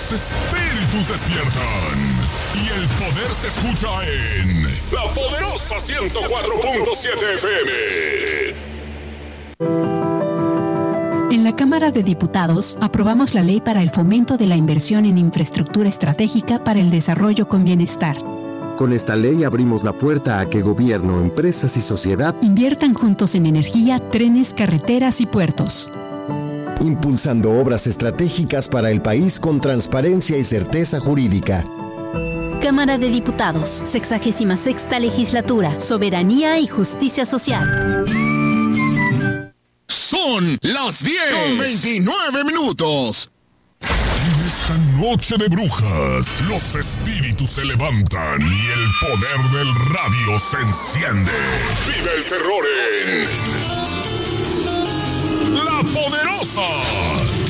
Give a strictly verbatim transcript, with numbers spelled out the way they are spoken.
Los espíritus despiertan y el poder se escucha en La Poderosa ciento cuatro punto siete F M. En la Cámara de Diputados aprobamos la ley para el fomento de la inversión en infraestructura estratégica para el desarrollo con bienestar. Con esta ley abrimos la puerta a que gobierno, empresas y sociedad inviertan juntos en energía, trenes, carreteras y puertos. Impulsando obras estratégicas para el país con transparencia y certeza jurídica. Cámara de Diputados, sexagésima sexta legislatura, soberanía y justicia social. Son las diez con veintinueve minutos. En esta noche de brujas, los espíritus se levantan y el poder del radio se enciende. Vive el terror en La Poderosa